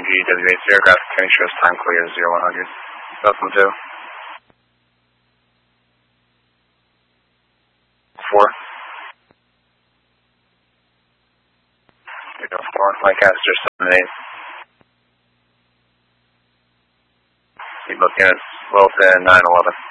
WH aircraft, Kenny shows time clear 0100. Welcome to 4. 4, Lancaster 78. Seatbelt units, Wilson 911.